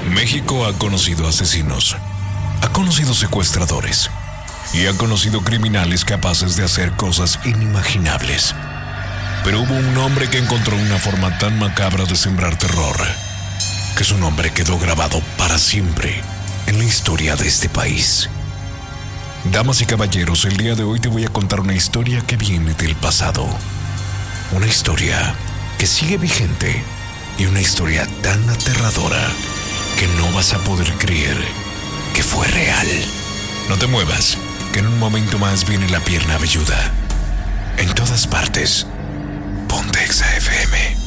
México ha conocido asesinos, ha conocido secuestradores y ha conocido criminales capaces de hacer cosas inimaginables. Pero hubo un hombre que encontró una forma tan macabra de sembrar terror, que su nombre quedó grabado para siempre en la historia de este país. Damas y caballeros, el día de hoy te voy a contar una historia que viene del pasado. Una historia que sigue vigente y una historia tan aterradora que no vas a poder creer que fue real. No te muevas, que en un momento más viene la pierna velluda. En todas partes, Ponte Exa FM.